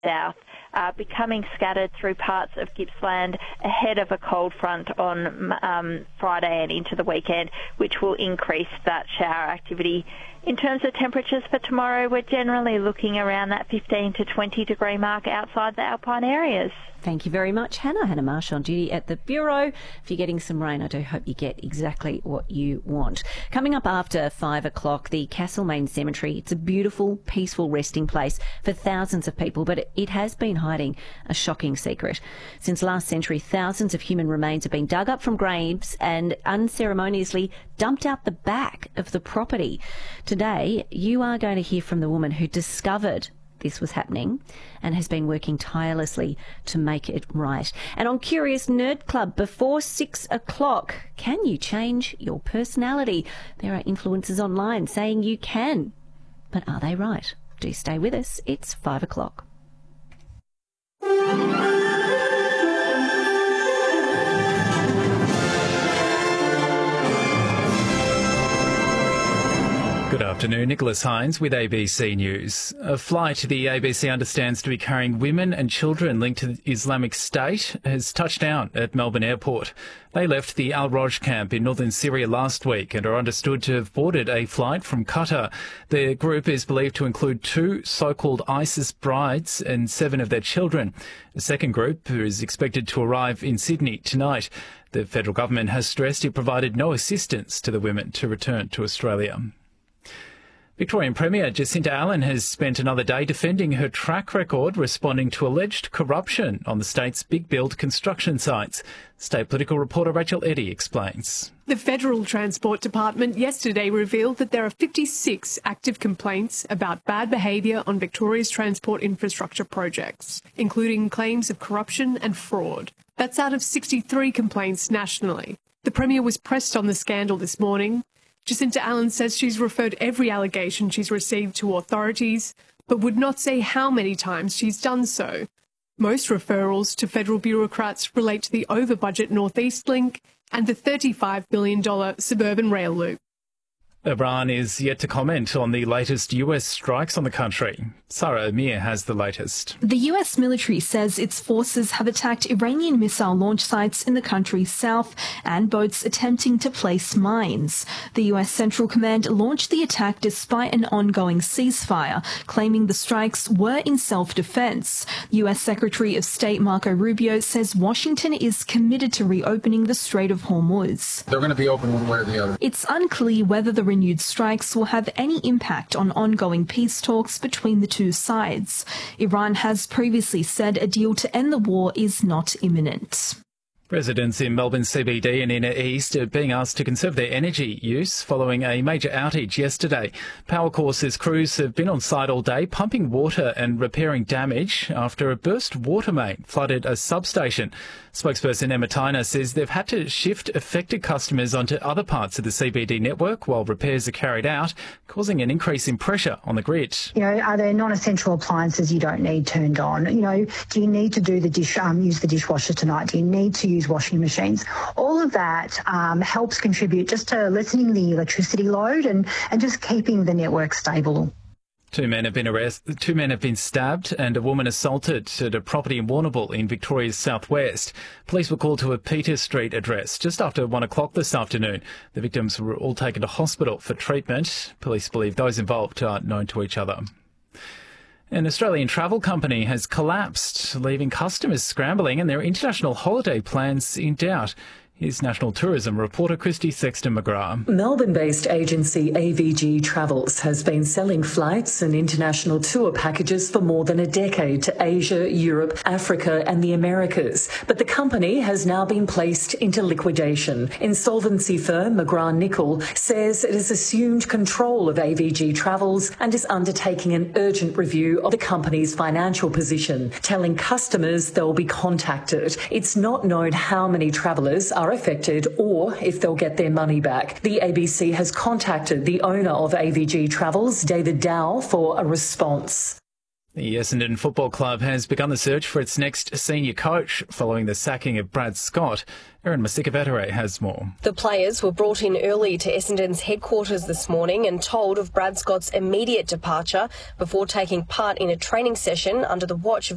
south, becoming scattered through parts of Gippsland ahead of a cold front on Friday and into the weekend, which will increase that shower activity. In terms of temperatures for tomorrow, we're generally looking around that 15 to 20 degree mark outside the alpine areas. Thank you very much, Hannah. Hannah Marsh on duty at the Bureau. If you're getting some rain, I do hope you get exactly what you want. Coming up after 5 o'clock, the Castlemaine Cemetery. It's a beautiful, peaceful resting place for thousands of people, but it has been hiding a shocking secret. Since last century, thousands of human remains have been dug up from graves and unceremoniously dumped out the back of the property. Today, you are going to hear from the woman who discovered this was happening and has been working tirelessly to make it right. And on Curious Nerd Club, before 6 o'clock, can you change your personality? There are influencers online saying you can, but are they right? Do stay with us. It's 5 o'clock. Good afternoon, Nicholas Hines with ABC News. A flight the ABC understands to be carrying women and children linked to the Islamic State has touched down at Melbourne Airport. They left the Al-Roj camp in northern Syria last week and are understood to have boarded a flight from Qatar. The group is believed to include 2 so-called ISIS brides and 7 of their children. The second group is expected to arrive in Sydney tonight. The federal government has stressed it provided no assistance to the women to return to Australia. Victorian Premier Jacinta Allen has spent another day defending her track record responding to alleged corruption on the state's big build construction sites. State political reporter Rachel Eddy explains. The Federal Transport Department yesterday revealed that there are 56 active complaints about bad behaviour on Victoria's transport infrastructure projects, including claims of corruption and fraud. That's out of 63 complaints nationally. The Premier was pressed on the scandal this morning. Jacinta Allen says she's referred every allegation she's received to authorities, but would not say how many times she's done so. Most referrals to federal bureaucrats relate to the over-budget North East Link and the $35 billion suburban rail loop. Iran is yet to comment on the latest US strikes on the country. Sarah Amir has the latest. The US military says its forces have attacked Iranian missile launch sites in the country's south and boats attempting to place mines. The US Central Command launched the attack despite an ongoing ceasefire, claiming the strikes were in self-defense. US Secretary of State Marco Rubio says Washington is committed to reopening the Strait of Hormuz. They're going to be open one way or the other. It's unclear whether the renewed strikes will have any impact on ongoing peace talks between the two sides. Iran has previously said a deal to end the war is not imminent. Residents in Melbourne CBD and Inner East are being asked to conserve their energy use following a major outage yesterday. Powercourse's crews have been on site all day pumping water and repairing damage after a burst water main flooded a substation. Spokesperson Emma Tyner says they've had to shift affected customers onto other parts of the CBD network while repairs are carried out, causing an increase in pressure on the grid. Are there non-essential appliances you don't need turned on? Do you need to do the use the dishwasher tonight? Do you need to use washing machines? All of that helps contribute just to lessening the electricity load and just keeping the network stable. Two men have been stabbed and a woman assaulted at a property in Warrnambool in Victoria's southwest. Police were called to a Peter Street address just after 1 o'clock this afternoon. The victims were all taken to hospital for treatment. Police believe those involved are known to each other. An Australian travel company has collapsed, leaving customers scrambling and their international holiday plans in doubt. Here's National Tourism reporter Christy Sexton-McGrath. Melbourne-based agency AVG Travels has been selling flights and international tour packages for more than a decade to Asia, Europe, Africa and the Americas. But the company has now been placed into liquidation. Insolvency firm McGrath-Nicol says it has assumed control of AVG Travels and is undertaking an urgent review of the company's financial position, telling customers they'll be contacted. It's not known how many travellers are affected or if they'll get their money back. The ABC has contacted the owner of AVG Travels, David Dow, for a response. The Essendon Football Club has begun the search for its next senior coach following the sacking of Brad Scott. Erin Masika-Vattere has more. The players were brought in early to Essendon's headquarters this morning and told of Brad Scott's immediate departure before taking part in a training session under the watch of